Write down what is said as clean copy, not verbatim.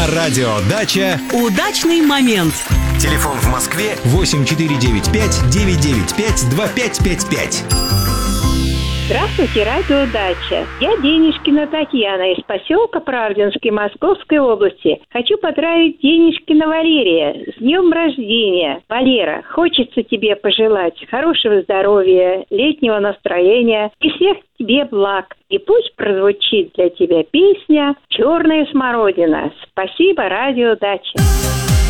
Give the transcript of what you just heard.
На радио «Дача» удачный момент. Телефон в Москве 8495-995-2555. Здравствуйте, радио «Дача». Я Денежкина Татьяна из поселка Правдинский Московской области. Хочу поздравить Денежкина Валерия с днем рождения. Валера, хочется тебе пожелать хорошего здоровья, летнего настроения и всех тебе благ. И пусть прозвучит для тебя песня «Черная смородина». Спасибо, радио «Дача».